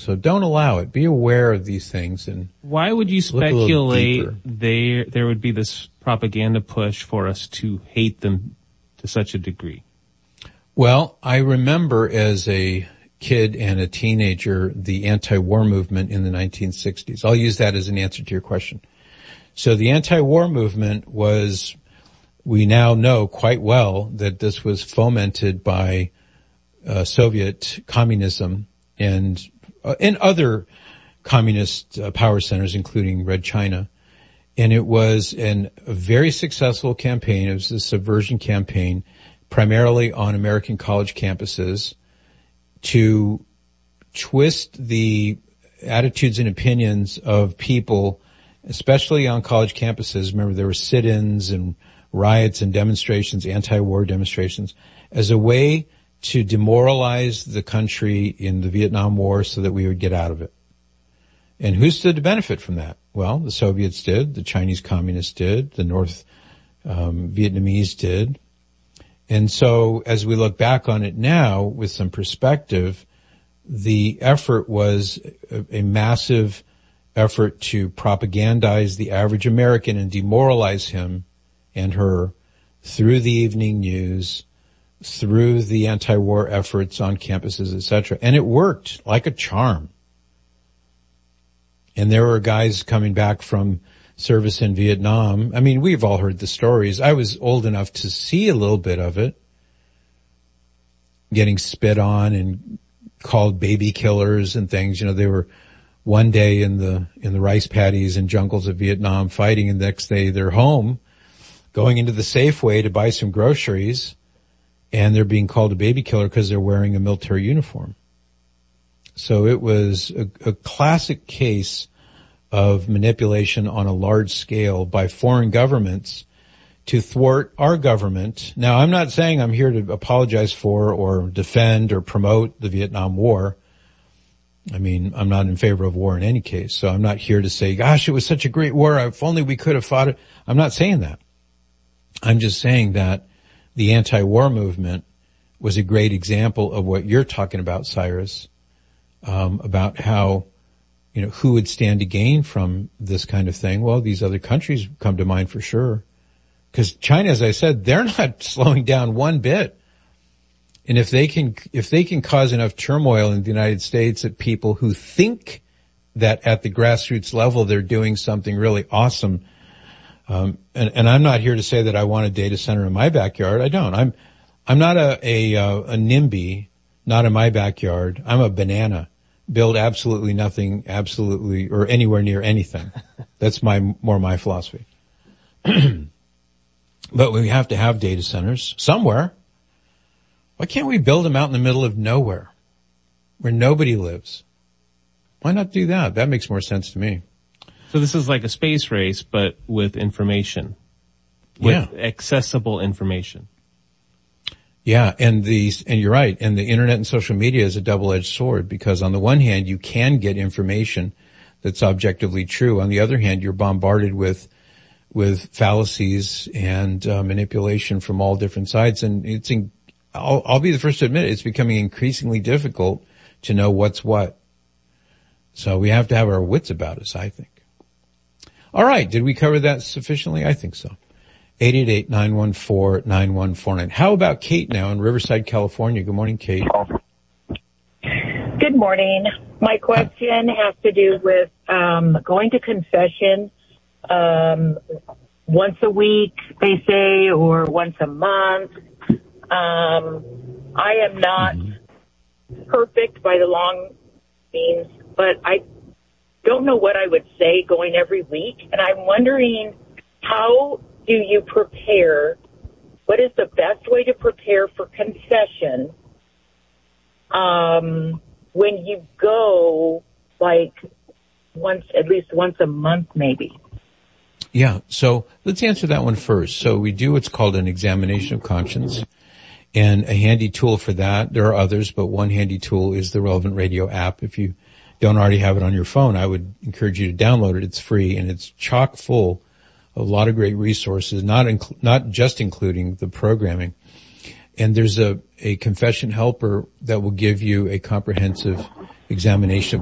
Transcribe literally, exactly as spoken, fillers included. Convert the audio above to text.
So don't allow it. Be aware of these things. And why would you speculate there there would be this propaganda push for us to hate them to such a degree? Well, I remember as a kid and a teenager the anti-war movement in the nineteen sixties. I'll use that as an answer to your question. So the anti-war movement was, we now know quite well that this was fomented by uh, Soviet communism and uh, and other communist uh, power centers, including Red China. And it was an, a very successful campaign. It was a subversion campaign, primarily on American college campuses, to twist the attitudes and opinions of people, especially on college campuses. Remember, there were sit-ins and riots and demonstrations, anti-war demonstrations, as a way to demoralize the country in the Vietnam War so that we would get out of it. And who stood to benefit from that? Well, the Soviets did, the Chinese communists did, the North um, Vietnamese did. And so as we look back on it now with some perspective, the effort was a, a massive effort to propagandize the average American and demoralize him and her through the evening news, through the anti-war efforts on campuses, et cetera. And it worked like a charm. And there were guys coming back from service in Vietnam. I mean, we've all heard the stories. I was old enough to see a little bit of it, getting spit on and called baby killers and things. You know, they were one day in the in the rice paddies and jungles of Vietnam fighting, and the next day they're home going into the Safeway to buy some groceries, and they're being called a baby killer because they're wearing a military uniform. So it was a, a classic case of manipulation on a large scale by foreign governments to thwart our government. Now, I'm not saying I'm here to apologize for or defend or promote the Vietnam War. I mean, I'm not in favor of war in any case, so I'm not here to say, gosh, it was such a great war, if only we could have fought it. I'm not saying that. I'm just saying that the anti-war movement was a great example of what you're talking about, Cyrus, um, about how, you know, who would stand to gain from this kind of thing. Well, these other countries come to mind for sure. Because China, as I said, they're not slowing down one bit. And if they can, if they can cause enough turmoil in the United States that people who think that at the grassroots level they're doing something really awesome, um, and, and I'm not here to say that I want a data center in my backyard. I don't. I'm, I'm not a, a, a NIMBY, not in my backyard. I'm a banana. Build absolutely nothing, absolutely, or anywhere near anything. That's my, more my philosophy. But we have to have data centers somewhere. Why can't we build them out in the middle of nowhere where nobody lives? Why not do that? That makes more sense to me. So this is like a space race, but with information. With yeah. accessible information. Yeah, and the, and you're right, and the internet and social media is a double-edged sword, because on the one hand, you can get information that's objectively true. On the other hand, you're bombarded with, with fallacies and uh, manipulation from all different sides, and it's, in, I'll, I'll be the first to admit it, it's becoming increasingly difficult to know what's what. So we have to have our wits about us, I think. All right, did we cover that sufficiently? I think so. eight eight eight, nine one four, nine one four nine. How about Kate now in Riverside, California? Good morning, Kate. Good morning. My question has to do with um, going to confession um, once a week, they say, or once a month. Um, I am not mm-hmm. perfect by the long means, but I don't know what I would say going every week, and I'm wondering how do you prepare? What is the best way to prepare for confession um, when you go like once, at least once a month, maybe? Yeah. So let's answer that one first. So we do what's called an examination of conscience, and a handy tool for that. There are others, but one handy tool is the Relevant Radio app. If you don't already have it on your phone, I would encourage you to download it. It's free, and it's chock full of a lot of great resources, not inc- not just including the programming. And there's a, a confession helper that will give you a comprehensive examination of